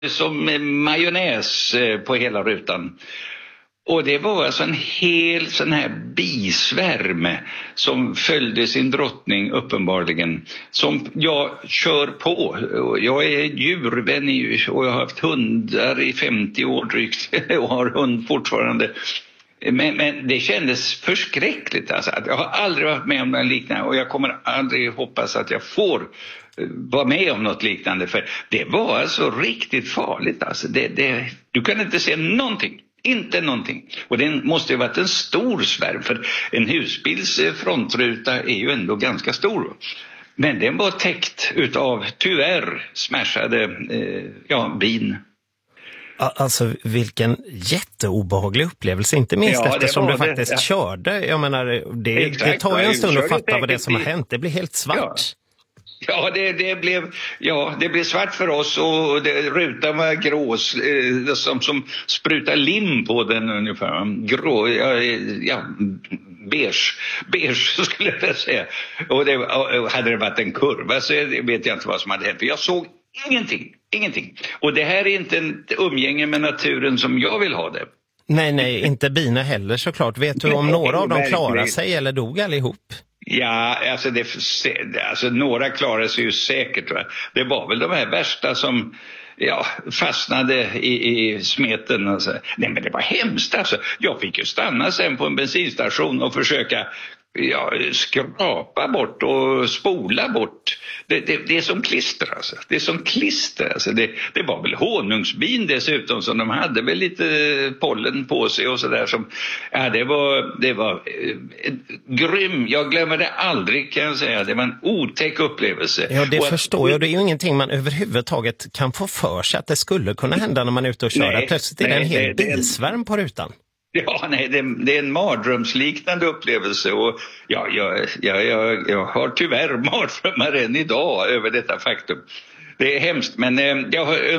som majonnäs på hela rutan. Och det var alltså en hel sån här bisvärm som följde sin drottning uppenbarligen. Som jag kör på. Jag är djurvän och jag har haft hundar i 50 år drygt och har hund fortfarande. Men det kändes förskräckligt alltså. Jag har aldrig varit med om något liknande och jag kommer aldrig hoppas att jag får vara med om något liknande. För det var alltså riktigt farligt alltså. Du kan inte se någonting. Inte någonting. Och det måste ju ha varit en stor svärm för en husbils frontruta är ju ändå ganska stor. Men den var täckt utav tyvärr smashade bin. Alltså vilken jätteobehaglig upplevelse, inte minst eftersom du faktiskt körde. Jag menar, det tar ju en stund att fatta vad det är som har hänt. Det blir helt svart. Ja, det blev svart för oss och rutan var grå som sprutar lim på den ungefär. Grå, beige skulle jag säga. Och hade det varit en kurva så vet jag inte vad som hade hänt. För jag såg ingenting. Och det här är inte en umgänge med naturen som jag vill ha det. Nej, inte bina heller såklart. Vet du om några av dem klarade sig eller dog allihop? Ja, alltså några klarade sig ju säkert. Va? Det var väl de här värsta som fastnade i smeten. Alltså. Nej, men det var hemskt alltså. Jag fick ju stanna sen på en bensinstation och försöka skrapa bort och spola bort. Det är som klister alltså. Det är som klister alltså. Det var väl honungsbin dessutom som de hade väl lite pollen på sig och sådär som det var grym. Jag glömmer det aldrig kan jag säga. Det var en otäck upplevelse. Ja, det förstår jag. Det är ju ingenting man överhuvudtaget kan få för sig att det skulle kunna hända när man är ute och kör. Plötsligt är det en hel bisvärm på rutan. Ja, nej, det är en mardrömsliknande upplevelse och jag har tyvärr mardrömmar än idag över detta faktum. Det är hemskt, men jag